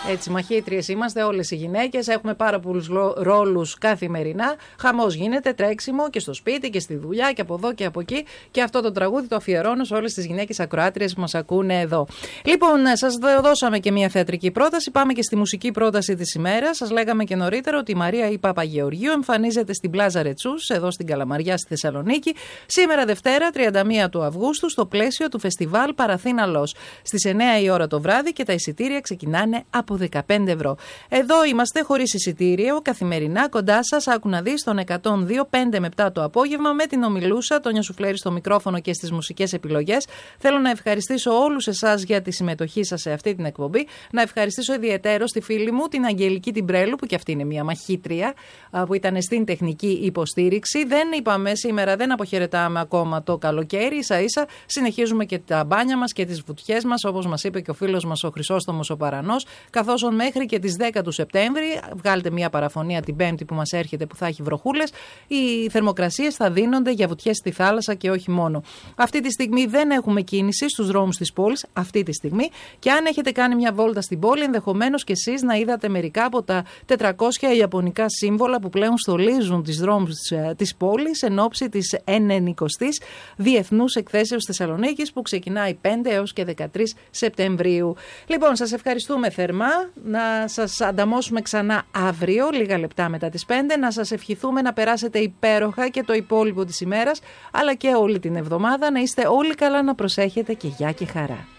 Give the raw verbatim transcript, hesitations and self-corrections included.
Έτσι, μαχήτριες είμαστε όλες οι γυναίκες. Έχουμε πάρα πολλούς ρόλους καθημερινά. Χαμός γίνεται, τρέξιμο και στο σπίτι και στη δουλειά και από εδώ και από εκεί. Και αυτό το τραγούδι το αφιερώνω σε όλες τις γυναίκες ακροάτριες που μας ακούνε εδώ. Λοιπόν, σας δώσαμε και μια θεατρική πρόταση. Πάμε και στη μουσική πρόταση της ημέρας. Σας λέγαμε και νωρίτερα ότι η Μαρία η Παπαγεωργίου εμφανίζεται στην Πλάζα Ρετσούς, εδώ στην Καλαμαριά στη Θεσσαλονίκη, σήμερα Δευτέρα, τριάντα μία του Αυγούστου, στο πλαίσιο του φεστιβάλ Παραθήνα Λος. Στις εννέα η ώρα το βράδυ και τα εισιτήρια ξεκινάνε από δεκαπέντε ευρώ. Εδώ είμαστε χωρίς εισιτήριο, καθημερινά κοντά σας, άκου να δεις, στον εκατόν δύο πέντε με επτά το απόγευμα, με την ομιλούσα Τόνια Σουφλέρη στο μικρόφωνο και στις μουσικές επιλογές. Θέλω να ευχαριστήσω όλους εσάς για τη συμμετοχή σας σε αυτή την εκπομπή. Να ευχαριστήσω ιδιαιτέρως τη φίλη μου, την Αγγελική Τιμπρέλου, που και αυτή είναι μια μαχήτρια, που ήταν στην τεχνική υποστήριξη. Δεν είπαμε σήμερα, δεν αποχαιρετάμε ακόμα το καλοκαίρι. Ίσα ίσα συνεχίζουμε και τα μπάνια μας και τις βουτιές μας, όπως μας είπε και ο φίλος μας ο Χρυσόστομος ο Παρανός. Καθώς μέχρι και τις δέκα του Σεπτέμβρη, βγάλτε μια παραφωνία την Πέμπτη που μας έρχεται που θα έχει βροχούλες, οι θερμοκρασίες θα δίνονται για βουτιές στη θάλασσα και όχι μόνο. Αυτή τη στιγμή δεν έχουμε κίνηση στους δρόμους της πόλης, αυτή τη στιγμή, και αν έχετε κάνει μια βόλτα στην πόλη, ενδεχομένως και εσείς να είδατε μερικά από τα τετρακόσια ιαπωνικά σύμβολα που πλέον στολίζουν τις δρόμους της πόλης εν ώψη της ενενηκοστής Διεθνούς Εκθέσεως Θεσσαλονίκης, που ξεκινάει πέντε έως και δεκατρείς Σεπτεμβρίου. Λοιπόν, σας ευχαριστούμε θερμά. Να σας ανταμώσουμε ξανά αύριο, λίγα λεπτά μετά τις πέντε. Να σας ευχηθούμε να περάσετε υπέροχα και το υπόλοιπο της ημέρας, αλλά και όλη την εβδομάδα. Να είστε όλοι καλά, να προσέχετε και γεια και χαρά.